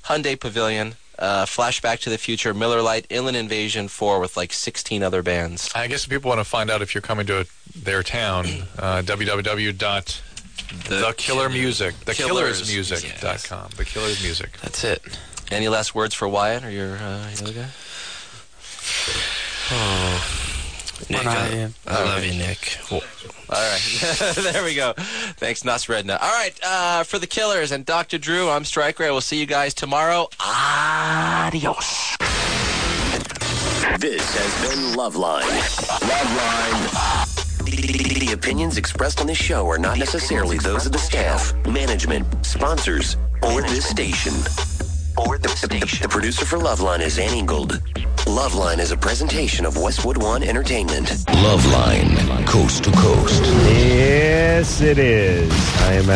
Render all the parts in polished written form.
Hyundai Pavilion, Flashback to the Future, Miller Lite, Inland Invasion 4 with like 16 other bands. I guess if people want to find out if you're coming to their town, thekillersmusic.com. The Killers Music. That's it. Any last words for Wyatt or your other guy? Nick, I love you, Nick. All right. There we go. Thanks, Nasredna. All right, for the Killers and Dr. Drew, I'm Stryker. I will see you guys tomorrow. Adios. This has been Loveline. The opinions expressed on this show are not necessarily those of the staff, management, sponsors, or this station. The producer for Loveline is Ann Ingold. Loveline is a presentation of Westwood One Entertainment. Loveline, coast to coast. Yes, it is. I am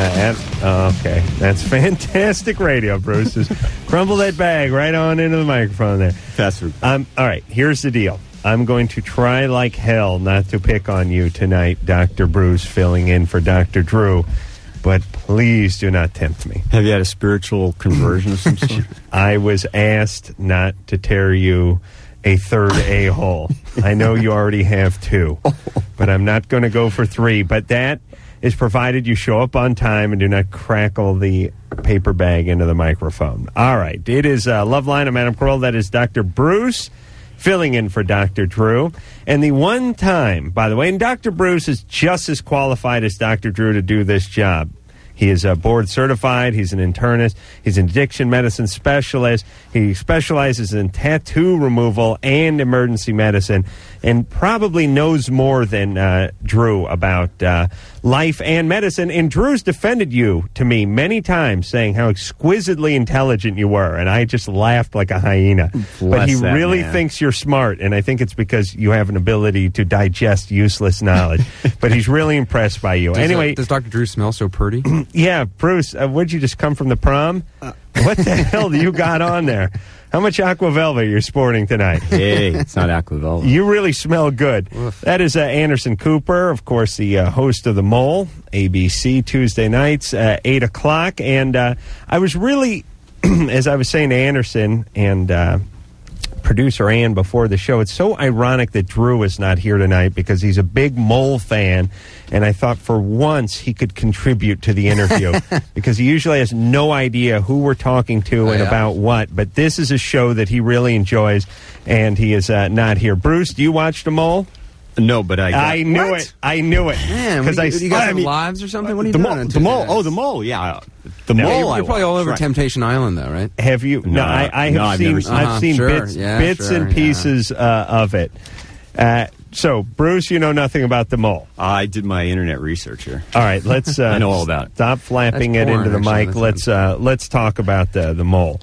okay. That's fantastic radio, Bruce. Just crumble that bag right on into the microphone there. Faster. All right, here's the deal. I'm going to try like hell not to pick on you tonight, Dr. Bruce, filling in for Dr. Drew. But please do not tempt me. Have you had a spiritual conversion of some sort? I was asked not to tear you a third a-hole. I know you already have two, but I'm not going to go for three. But that is provided you show up on time and do not crackle the paper bag into the microphone. All right. It is Loveline. I'm Adam Carolla. That is Dr. Bruce filling in for Dr. Drew. And the one time, by the way, and Dr. Bruce is just as qualified as Dr. Drew to do this job. He is board certified. He's an internist. He's an addiction medicine specialist. He specializes in tattoo removal and emergency medicine, and probably knows more than Drew about life and medicine. And Drew's defended you to me many times, saying how exquisitely intelligent you were, and I just laughed like a hyena. But he really thinks you're smart, and I think it's because you have an ability to digest useless knowledge. But he's really impressed by you. Anyway, does Dr. Drew smell so pretty? Yeah, Bruce, would you just come from the prom? What the hell do you got on there? How much Aqua Velva you're sporting tonight? Hey, it's not Aqua Velva. You really smell good. Oof. That is Anderson Cooper, of course, the host of The Mole, ABC, Tuesday nights, 8 o'clock. And I was really, as I was saying to Anderson and producer Ann before the show, it's so ironic that Drew is not here tonight because he's a big Mole fan, and I thought for once he could contribute to the interview because he usually has no idea who we're talking to and about what, but this is a show that he really enjoys, and he is not here. Bruce, do you watch The Mole? No, but I knew it. I knew it. Man, you guys have lives or something? What are you doing? The Mole. Oh, The Mole, yeah. The Mole. You're probably all over Temptation Island, though, right? Have you? No, I've seen bits and pieces of it. So, Bruce, you know nothing about The Mole. I did my internet research here. All right, let's. I know all about it. Stop flapping it into the mic. Let's talk about the Mole.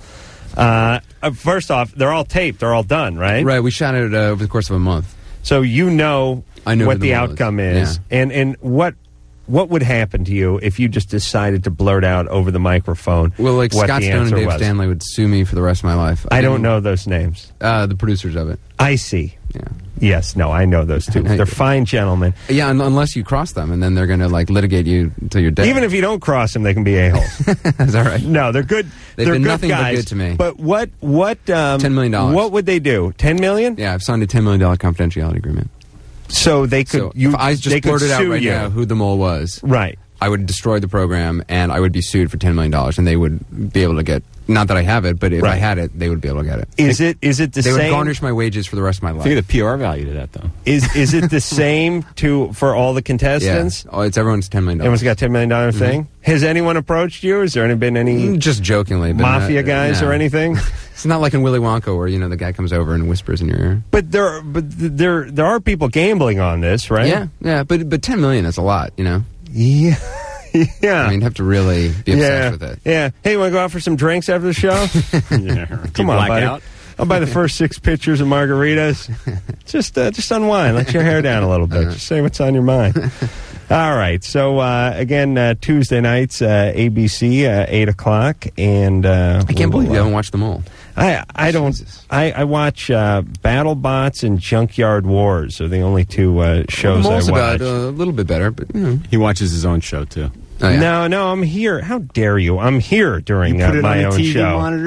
First off, they're all taped. They're all done, right? Right. We shot it over the course of a month. So you know what the outcome is. Yeah. And what would happen to you if you just decided to blurt out over the microphone? Well, like what Scott the Stone and Dave was? Stanley would sue me for the rest of my life. I don't know those names. The producers of it. I see. Yeah. Yes, no, I know those two. They're fine gentlemen. Yeah, unless you cross them, and then they're going to litigate you until you're dead. Even if you don't cross them, they can be a-holes. Is that right? No, they're good. They've they're been good nothing guys, but good to me. But what $10 million. What would they do? $10 million? Yeah, I've signed a $10 million confidentiality agreement. So they could. So if I just blurted out right you. now who the Mole was, right? I would destroy the program, and I would be sued for $10 million, and they would be able to get. Not that I have it, but if I had it, they would be able to get it. Is it the they same? They would garnish my wages for the rest of my life. Think of the PR value to that, though. Is it the same for all the contestants? Yeah. Oh, it's everyone's $10 million. Everyone's got $10 million thing. Has anyone approached you? Has there been any just jokingly but mafia guys or anything? It's not like in Willy Wonka where the guy comes over and whispers in your ear. But there are people gambling on this, right? Yeah. But $10 million is a lot, Yeah. Yeah. I mean, you have to really be obsessed with it. Yeah. Hey, you want to go out for some drinks after the show? Come on, buddy. Out? I'll buy the first 6 pitchers of margaritas. Just unwind. Let your hair down a little bit. Just say what's on your mind. All right. So, again, Tuesday nights, ABC, 8 o'clock. And I can't believe you haven't watched them all. I don't. I watch BattleBots and Junkyard Wars are the only two shows I watch. About a little bit better, but he watches his own show too. Oh, yeah. No, I'm here. How dare you? I'm here during my own show. Monitor?